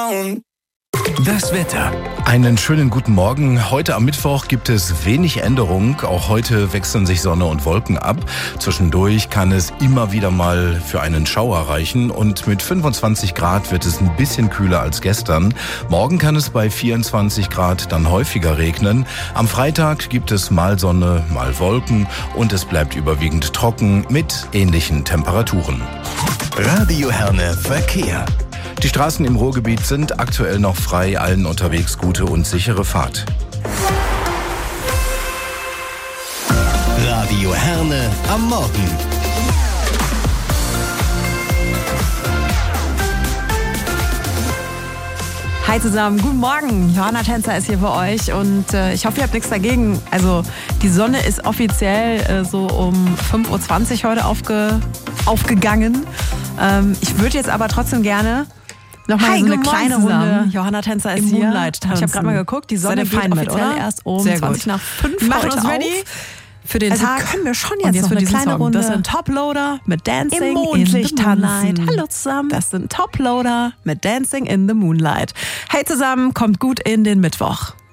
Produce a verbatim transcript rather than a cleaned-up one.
down. Das Wetter. Einen schönen guten Morgen. Heute am Mittwoch gibt es wenig Änderung. Auch heute wechseln sich Sonne und Wolken ab. Zwischendurch kann es immer wieder mal für einen Schauer reichen. Und mit fünfundzwanzig Grad wird es ein bisschen kühler als gestern. Morgen kann es bei vierundzwanzig Grad dann häufiger regnen. Am Freitag gibt es mal Sonne, mal Wolken. Und es bleibt überwiegend trocken mit ähnlichen Temperaturen. Radio Herne Verkehr. Die Straßen im Ruhrgebiet sind aktuell noch frei, allen unterwegs gute und sichere Fahrt. Radio Herne am Morgen. Hi zusammen, guten Morgen. Johanna Tänzer ist hier für euch und äh, ich hoffe, ihr habt nichts dagegen. Also die Sonne ist offiziell äh, so um fünf Uhr zwanzig heute aufge, aufgegangen. Ähm, ich würde jetzt aber trotzdem gerne nochmal Hi, so eine good kleine zusammen. Runde. Johanna Tänzer ist Im hier. Moonlight tanzen. Ich habe gerade mal geguckt, die Sonne Seid ihr geht fein mit, offiziell oder? erst um Sehr zwanzig gut. nach fünf Wir machen heute uns ready auf. für den Also Tag. können wir schon Und jetzt, jetzt noch für eine diesen kleine Song. Runde Das sind Toploader mit Dancing im in Mondlicht the tanzen. Moonlight. Hallo zusammen. Das sind Toploader mit Dancing in the Moonlight. Hey zusammen, kommt gut in den Mittwoch.